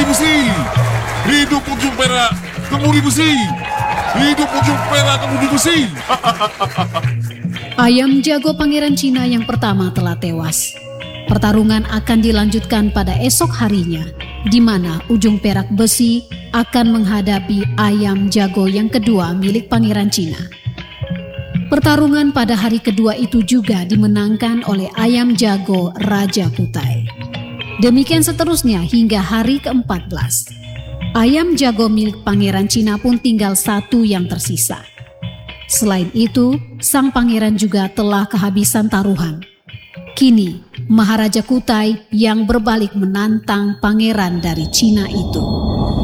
besi. Hidup ujung perak kemudi besi. Hidup ujung perak kemudi besi. Ayam jago Pangeran Cina yang pertama telah tewas. Pertarungan akan dilanjutkan pada esok harinya, di mana ujung perak besi akan menghadapi ayam jago yang kedua milik Pangeran Cina. Pertarungan pada hari kedua itu juga dimenangkan oleh ayam jago Raja Kutai. Demikian seterusnya hingga hari ke-14. Ayam jago milik Pangeran Cina pun tinggal satu yang tersisa. Selain itu, sang pangeran juga telah kehabisan taruhan. Kini, Maharaja Kutai yang berbalik menantang pangeran dari Cina itu.